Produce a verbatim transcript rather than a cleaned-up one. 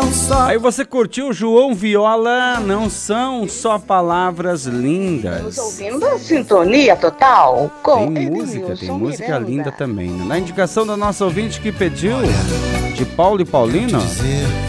só. Aí você curtiu João Viola, não são só palavras lindas. Estamos ouvindo a Sintonia Total com Tem música, Edmilson tem música Miranda. linda também, né? Na indicação da nossa ouvinte que pediu, de Paulo e Paulino.